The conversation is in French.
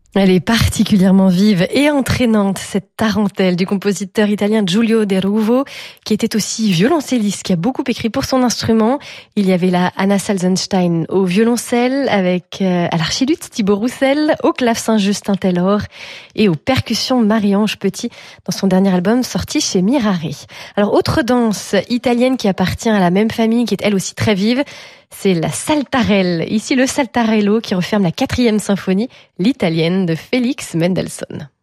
Elle est particuliirement vive et entraînante, cette tarentelle du compositeur italien Giulio De Ruvo, qui était aussi violoncelliste, qui a beaucoup écrit pour son instrument. Il y avait là Anna Salzenstein au violoncelle, avec à l'archiluth Thibaut Roussel, au clavecin Justin Taylor et aux percussions Marie-Ange Petit dans son dernier album sorti chez Mirare. Alors, autre danse italienne qui appartient à la même famille, qui est elle aussi très vive, c'est la saltarelle. Ici, le saltarello qui referme la 4e symphonie, l'italienne de Félix Mendelssohn.